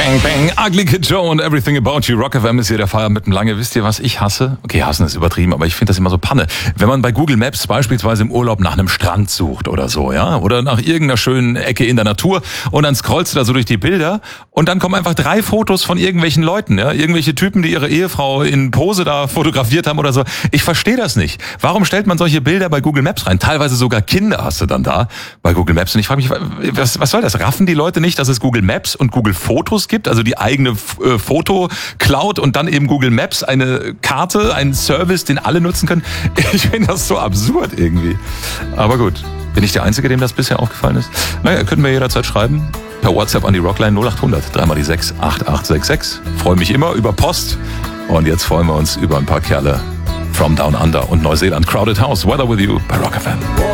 Bang, bang, Ugly Kid Joe und Everything About You. Rock FM ist hier der Feier mit dem Lange. Wisst ihr, was ich hasse? Okay, hassen ist übertrieben, aber ich finde das immer so Panne. Wenn man bei Google Maps beispielsweise im Urlaub nach einem Strand sucht oder so, ja, oder nach irgendeiner schönen Ecke in der Natur und dann scrollst du da so durch die Bilder und dann kommen einfach 3 Fotos von irgendwelchen Leuten, ja, irgendwelche Typen, die ihre Ehefrau in Pose da fotografiert haben oder so. Ich verstehe das nicht. Warum stellt man solche Bilder bei Google Maps rein? Teilweise sogar Kinder hast du dann da bei Google Maps und ich frage mich, was soll das? Raffen die Leute nicht, dass es Google Maps und Google Fotos gibt, also die eigene Foto-Cloud und dann eben Google Maps, eine Karte, einen Service, den alle nutzen können? Ich finde das so absurd irgendwie. Aber gut, bin ich der Einzige, dem das bisher aufgefallen ist? Naja, können wir jederzeit schreiben. Per WhatsApp an die Rockline 0800 3x6 8866. Freue mich immer über Post. Und jetzt freuen wir uns über ein paar Kerle from Down Under und Neuseeland. Crowded House, Weather With You bei Rock FM.